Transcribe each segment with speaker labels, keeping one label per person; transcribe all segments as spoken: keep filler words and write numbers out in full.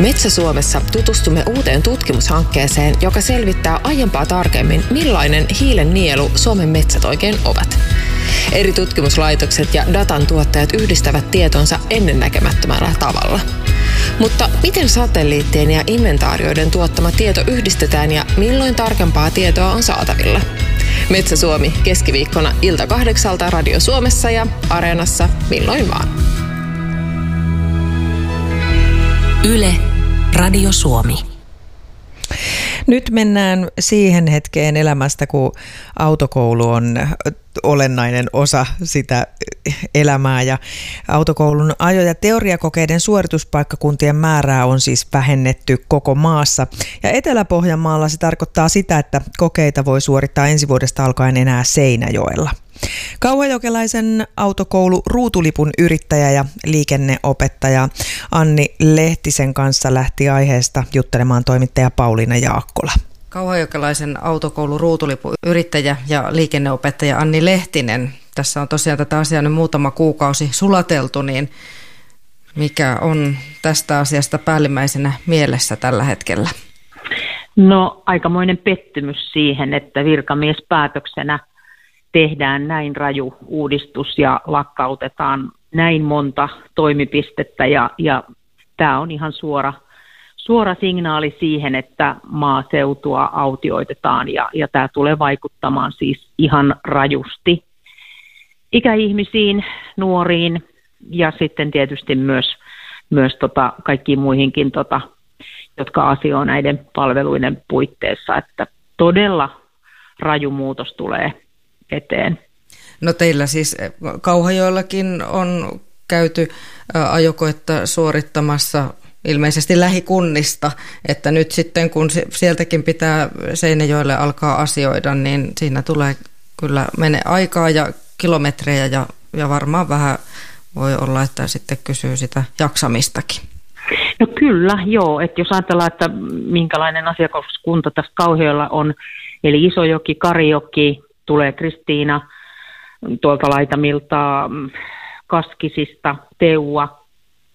Speaker 1: Metsä Suomessa tutustumme uuteen tutkimushankkeeseen, joka selvittää aiempaa tarkemmin, millainen hiilen nielu Suomen metsät oikein ovat. Eri tutkimuslaitokset ja datan tuottajat yhdistävät tietonsa ennennäkemättömällä tavalla. Mutta miten satelliittien ja inventaarioiden tuottama tieto yhdistetään ja milloin tarkempaa tietoa on saatavilla? Metsä Suomi keskiviikkona ilta kahdeksalta Radio Suomessa ja Areenassa milloin vaan.
Speaker 2: Yle, Radio Suomi.
Speaker 3: Nyt mennään siihen hetkeen elämästä, kun autokoulu on olennainen osa sitä elämää ja autokoulun ajo- ja teoriakokeiden suorituspaikkakuntien määrää on siis vähennetty koko maassa. Ja Etelä-Pohjanmaalla se tarkoittaa sitä, että kokeita voi suorittaa ensi vuodesta alkaen enää Seinäjoella. Kauhajokelaisen autokoulu Ruutulipun yrittäjä ja liikenneopettaja Anni Lehtisen kanssa lähti aiheesta juttelemaan toimittaja Pauliina Jaakkola.
Speaker 4: Kauhajokelaisen autokoulu Ruutulipun yrittäjä ja liikenneopettaja Anni Lehtinen. Tässä on tosiaan tätä asiaa nyt muutama kuukausi sulateltu, niin mikä on tästä asiasta päällimmäisenä mielessä tällä hetkellä?
Speaker 5: No aikamoinen pettymys siihen, että virkamiespäätöksenä tehdään näin raju uudistus ja lakkautetaan näin monta toimipistettä ja, ja tämä on ihan suora, suora signaali siihen, että maaseutua autioitetaan ja, ja tämä tulee vaikuttamaan siis ihan rajusti ikäihmisiin, nuoriin ja sitten tietysti myös, myös tota kaikkiin muihinkin, tota, jotka asioivat näiden palveluiden puitteissa, että todella raju muutos tulee eteen.
Speaker 4: No teillä siis Kauhajoillakin on käyty ajokoetta suorittamassa ilmeisesti lähikunnista, että nyt sitten kun sieltäkin pitää Seinäjoelle alkaa asioida, niin siinä tulee kyllä mene aikaa ja kilometrejä ja, ja varmaan vähän voi olla, että sitten kysyy sitä jaksamistakin.
Speaker 5: No kyllä, joo, että jos ajatellaan, että minkälainen asiakaskunta tässä Kauhajoella on, eli Isojoki, Karijoki, tulee Kristiina tuolta laitamilta, Kaskisista, Teua.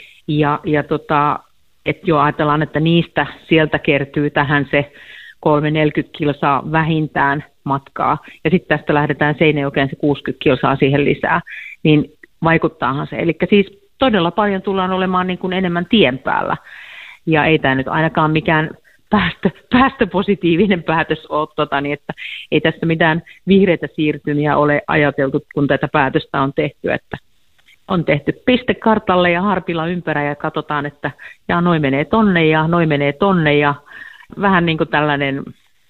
Speaker 5: Ja, ja tota, että jo ajatellaan, että niistä sieltä kertyy tähän se kolme neljäkymmentä kilsaa vähintään matkaa. Ja sitten tästä lähdetään Seinäjokeen se kuusikymmentä kilsaa siihen lisää. Niin vaikuttaahan se. Eli siis todella paljon tullaan olemaan niin kuin enemmän tien päällä. Ja ei tämä nyt ainakaan mikään Päästö, päästöpositiivinen päätös ole, tota, niin että ei tässä mitään vihreitä siirtymiä ole ajateltu, kun tätä päätöstä on tehty, että on tehty piste kartalle ja harpilla ympärä ja katsotaan, että ja noi menee tonne ja noi menee tonne ja vähän niin kuin tällainen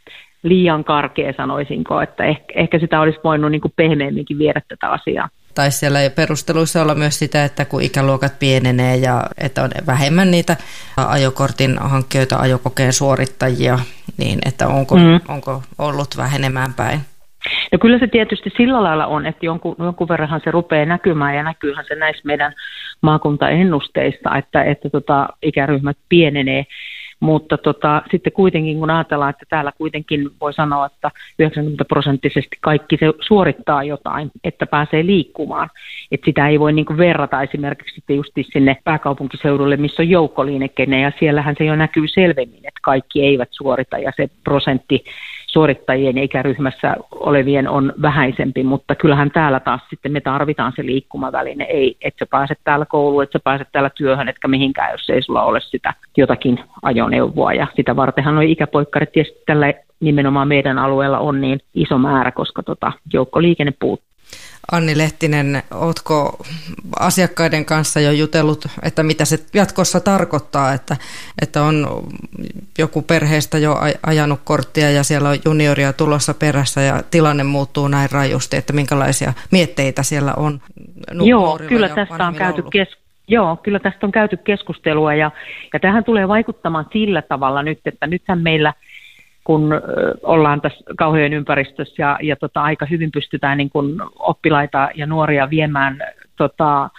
Speaker 5: liian karkea sanoisinko, että ehkä, ehkä sitä olisi voinut niin kuin pehmeämminkin viedä tätä asiaa.
Speaker 4: Tai siellä perusteluissa olla myös sitä, että kun ikäluokat pienenee ja että on vähemmän niitä ajokortin hankkijoita, ajokokeen suorittajia, niin että onko, mm. onko ollut vähenemään päin?
Speaker 5: No kyllä se tietysti sillä lailla on, että jonkun, jonkun verranhan se rupeaa näkymään ja näkyyhän se näissä meidän maakuntaennusteista, että, että tota, ikäryhmät pienenee. Mutta tota, sitten kuitenkin, kun ajatellaan, että täällä kuitenkin voi sanoa, että yhdeksänkymmentä prosenttisesti kaikki se suorittaa jotain, että pääsee liikkumaan. Että sitä ei voi niin kuin verrata esimerkiksi just sinne pääkaupunkiseudulle, missä on joukkoliikenne, ja siellähän se jo näkyy selvemmin, että kaikki eivät suorita, ja se prosentti suorittajien ja ikäryhmässä olevien on vähäisempi, mutta kyllähän täällä taas sitten me tarvitaan se liikkumaväline, ei, että sä pääset täällä kouluun, että sä pääset täällä työhön, etkä mihinkään, jos ei sulla ole sitä jotakin ajoneuvoa, ja sitä vartenhan nuo ikäpoikkarit tietysti tällä nimenomaan meidän alueella on niin iso määrä, koska tota, joukkoliikenne puuttuu.
Speaker 4: Anni Lehtinen, ootko asiakkaiden kanssa jo jutellut, että mitä se jatkossa tarkoittaa, että, että on joku perheestä jo ajanut korttia ja siellä on junioria tulossa perässä ja tilanne muuttuu näin rajusti, että minkälaisia mietteitä siellä on?
Speaker 5: Joo, kyllä tästä on käyty kes- Joo, kyllä tästä on käyty keskustelua ja, ja tähän tulee vaikuttamaan sillä tavalla nyt, että nythän meillä kun ollaan tässä Kauhajoen ympäristössä ja, ja tota, aika hyvin pystytään niin kun oppilaita ja nuoria viemään tota,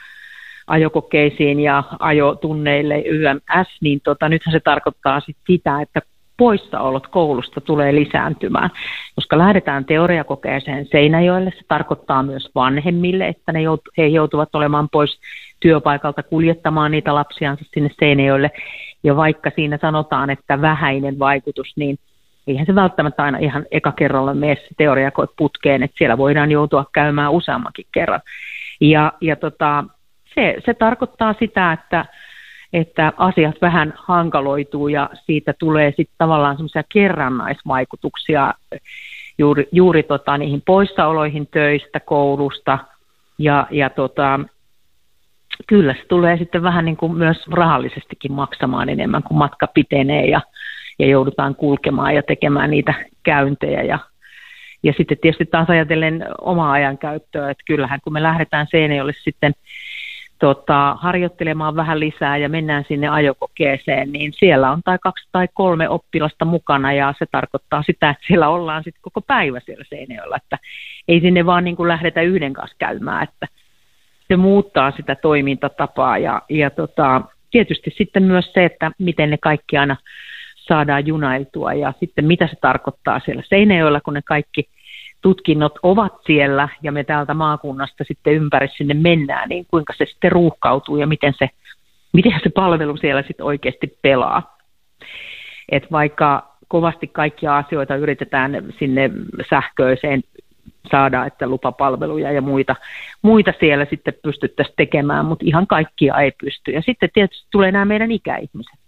Speaker 5: ajokokeisiin ja ajotunneille Y M S, niin tota, nythän se tarkoittaa sit sitä, että poissaolot koulusta tulee lisääntymään. Koska lähdetään teoriakokeeseen Seinäjoelle, se tarkoittaa myös vanhemmille, että ne jout- he joutuvat olemaan pois työpaikalta kuljettamaan niitä lapsiansa sinne Seinäjoelle. Ja vaikka siinä sanotaan, että vähäinen vaikutus, niin eihän se välttämättä aina ihan eka kerralla mene se teoriakoe putkeen, että siellä voidaan joutua käymään useammankin kerran. Ja, ja tota, se, se tarkoittaa sitä, että että asiat vähän hankaloituu ja siitä tulee sitten tavallaan semmoisia kerrannaisvaikutuksia juuri, juuri tota, niihin poissaoloihin töistä, koulusta ja, ja tota, kyllä se tulee sitten vähän niin kuin myös rahallisestikin maksamaan enemmän, kun matka pitenee ja, ja joudutaan kulkemaan ja tekemään niitä käyntejä ja ja sitten tietysti taas ajatellen omaa ajankäyttöä, että kyllähän kun me lähdetään Seinäjoelle sitten Tota, harjoittelemaan vähän lisää ja mennään sinne ajokokeeseen, niin siellä on tai kaksi tai kolme oppilasta mukana ja se tarkoittaa sitä, että siellä ollaan sitten koko päivä siellä Seinäjoella, että ei sinne vaan niin kuin lähdetä yhden kanssa käymään, että se muuttaa sitä toimintatapaa ja, ja tota, tietysti sitten myös se, että miten ne kaikki aina saadaan junailtua ja sitten mitä se tarkoittaa siellä Seinäjoella, kun ne kaikki tutkinnot ovat siellä ja me täältä maakunnasta sitten ympäri sinne mennään, niin kuinka se sitten ruuhkautuu ja miten se, miten se palvelu siellä sitten oikeasti pelaa. Et vaikka kovasti kaikkia asioita yritetään sinne sähköiseen saada, että lupapalveluja ja muita, muita siellä sitten pystyttäisiin tekemään, mutta ihan kaikkia ei pysty. Ja sitten tietysti tulee nämä meidän ikäihmiset.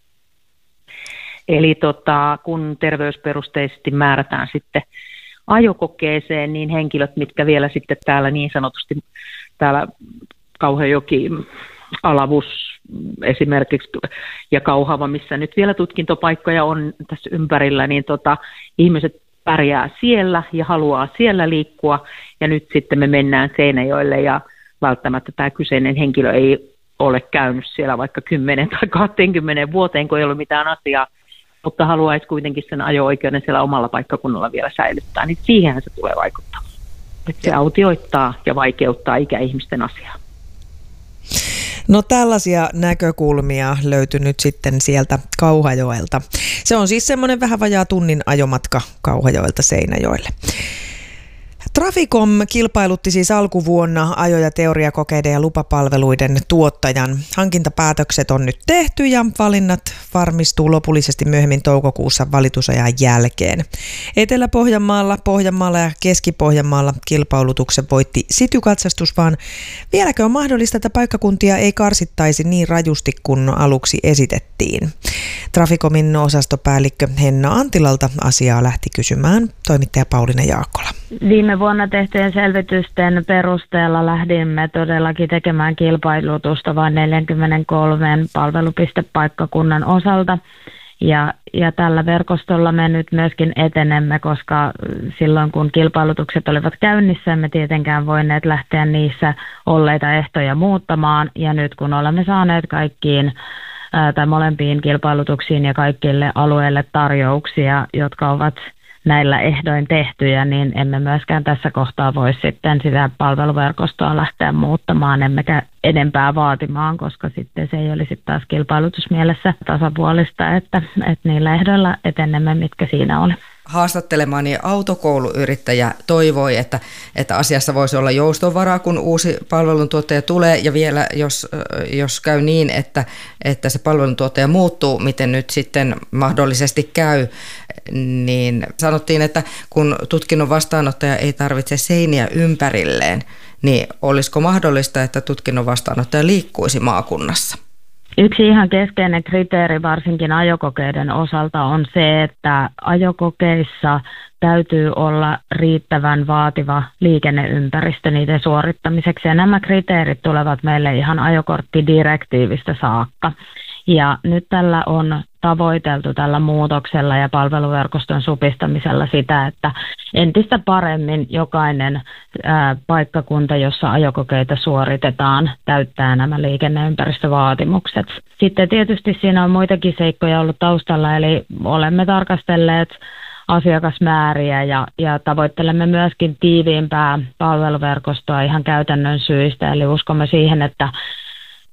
Speaker 5: Eli tota, kun terveysperusteisesti määrätään sitten ajokokeeseen, niin henkilöt, mitkä vielä sitten täällä niin sanotusti täällä Kauhajoki, Alavus esimerkiksi ja Kauhava, missä nyt vielä tutkintopaikkoja on tässä ympärillä, niin tota, ihmiset pärjää siellä ja haluaa siellä liikkua ja nyt sitten me mennään Seinäjoelle ja välttämättä tämä kyseinen henkilö ei ole käynyt siellä vaikka kymmenen tai kaksikymmentä vuoteen, kun ei ollut mitään asiaa, mutta haluaisi kuitenkin sen ajo-oikeuden siellä omalla paikkakunnalla vielä säilyttää, niin siihenhän se tulee vaikuttamaan. Että se autioittaa ja vaikeuttaa ikäihmisten asiaa.
Speaker 3: No tällaisia näkökulmia löytyi nyt sitten sieltä Kauhajoelta. Se on siis semmoinen vähän vajaa tunnin ajomatka Kauhajoelta Seinäjoelle. Traficom kilpailutti siis alkuvuonna ajo- ja teoriakokeiden ja lupapalveluiden tuottajan. Hankintapäätökset on nyt tehty ja valinnat varmistuu lopullisesti myöhemmin toukokuussa valitusajan jälkeen. Etelä-Pohjanmaalla, Pohjanmaalla ja Keski-Pohjanmaalla kilpailutuksen voitti City-katsastus, vaan vieläkö on mahdollista, että paikkakuntia ei karsittaisi niin rajusti kuin aluksi esitettiin? Traficomin osastopäällikkö Henna Antilalta asiaa lähti kysymään toimittaja Pauliina Jaakkola.
Speaker 6: Viime vuonna tehtyjen selvitysten perusteella lähdimme todellakin tekemään kilpailutusta vain neljäkymmentäkolme palvelupistepaikkakunnan osalta. Ja, ja tällä verkostolla me nyt myöskin etenemme, koska silloin kun kilpailutukset olivat käynnissä, emme tietenkään voineet lähteä niissä olleita ehtoja muuttamaan. Ja nyt kun olemme saaneet kaikkiin ää, tai molempiin kilpailutuksiin ja kaikille alueille tarjouksia, jotka ovat näillä ehdoin tehtyjä, niin emme myöskään tässä kohtaa voi sitten sitä palveluverkostoa lähteä muuttamaan, emmekä enempää vaatimaan, koska sitten se ei olisi taas kilpailutusmielessä tasapuolista, että, että niillä ehdoilla etenemme, mitkä siinä oli.
Speaker 4: Haastattelemani autokouluyrittäjä toivoi, että, että asiassa voisi olla joustovaraa, kun uusi palveluntuottaja tulee, ja vielä jos, jos käy niin, että, että se palveluntuottaja muuttuu, miten nyt sitten mahdollisesti käy, niin sanottiin, että kun tutkinnon vastaanottaja ei tarvitse seiniä ympärilleen, niin olisiko mahdollista, että tutkinnon vastaanottaja liikkuisi maakunnassa?
Speaker 6: Yksi ihan keskeinen kriteeri varsinkin ajokokeiden osalta on se, että ajokokeissa täytyy olla riittävän vaativa liikenneympäristö niiden suorittamiseksi. Ja nämä kriteerit tulevat meille ihan ajokorttidirektiivistä saakka. Ja nyt tällä on tavoiteltu tällä muutoksella ja palveluverkoston supistamisella sitä, että entistä paremmin jokainen ää, paikkakunta, jossa ajokokeita suoritetaan, täyttää nämä liikenneympäristövaatimukset. Sitten tietysti siinä on muitakin seikkoja ollut taustalla, eli olemme tarkastelleet asiakasmääriä ja, ja tavoittelemme myöskin tiiviimpää palveluverkostoa ihan käytännön syistä, eli uskomme siihen, että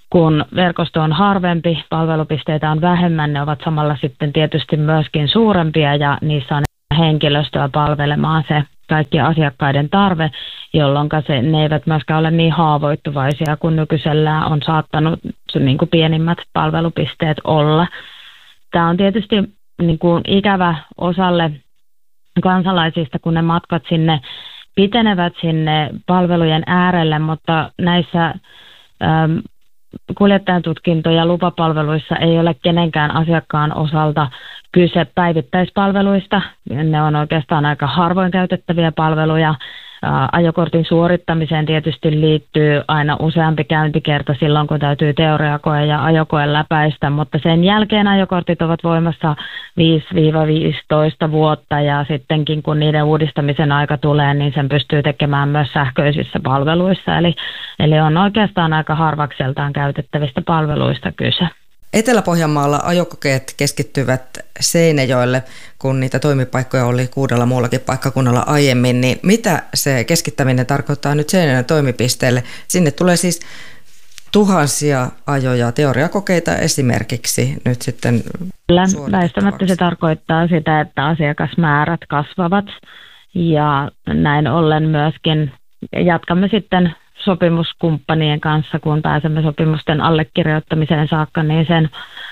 Speaker 6: kun verkosto on harvempi, palvelupisteitä on vähemmän, ne ovat samalla sitten tietysti myöskin suurempia ja niissä on henkilöstöä palvelemaan se kaikki asiakkaiden tarve, jolloin se, ne eivät myöskään ole niin haavoittuvaisia kuin nykyisellään on saattanut niin kuin pienimmät palvelupisteet olla. Tämä on tietysti niin kuin ikävä osalle kansalaisista, kun ne matkat sinne pitenevät sinne palvelujen äärelle, mutta näissä äm, kuljettajan tutkinto- ja lupapalveluissa ei ole kenenkään asiakkaan osalta kyse päivittäispalveluista. Ne on oikeastaan aika harvoin käytettäviä palveluja. Ajokortin suorittamiseen tietysti liittyy aina useampi käyntikerta silloin, kun täytyy teoriakoe ja ajokoe läpäistä, mutta sen jälkeen ajokortit ovat voimassa viisi viisitoista vuotta ja sittenkin kun niiden uudistamisen aika tulee, niin sen pystyy tekemään myös sähköisissä palveluissa. Eli, eli on oikeastaan aika harvakseltaan käytettävistä palveluista kyse.
Speaker 4: Etelä-Pohjanmaalla ajokokeet keskittyvät Seinäjoelle, kun niitä toimipaikkoja oli kuudella muullakin paikkakunnalla aiemmin, niin mitä se keskittäminen tarkoittaa nyt Seinäjoen toimipisteelle? Sinne tulee siis tuhansia ajoja, teoriakokeita esimerkiksi nyt sitten.
Speaker 6: Kyllä, väistämättä se tarkoittaa sitä, että asiakasmäärät kasvavat ja näin ollen myöskin jatkamme sitten sopimuskumppanien kanssa, kun pääsemme sopimusten allekirjoittamiseen saakka, niin sen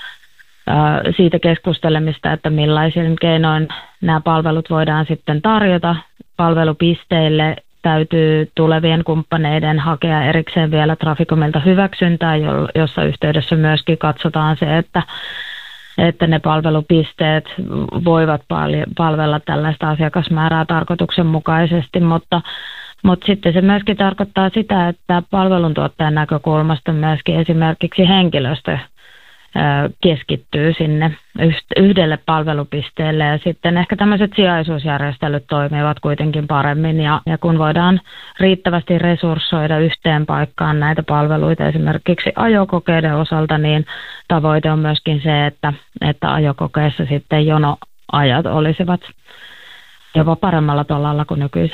Speaker 6: siitä keskustelemista, että millaisin keinoin nämä palvelut voidaan sitten tarjota palvelupisteille. Täytyy tulevien kumppaneiden hakea erikseen vielä Traficomilta hyväksyntää, jossa yhteydessä myöskin katsotaan se, että, että ne palvelupisteet voivat palvella tällaista asiakasmäärää tarkoituksenmukaisesti, mutta Mutta sitten se myöskin tarkoittaa sitä, että palveluntuottajan näkökulmasta myöskin esimerkiksi henkilöstö keskittyy sinne yhdelle palvelupisteelle ja sitten ehkä tämmöiset sijaisuusjärjestelyt toimivat kuitenkin paremmin ja, ja kun voidaan riittävästi resurssoida yhteen paikkaan näitä palveluita esimerkiksi ajokokeiden osalta, niin tavoite on myöskin se, että, että ajokokeessa sitten jonoajat olisivat jopa paremmalla tolalla kuin nykyisin.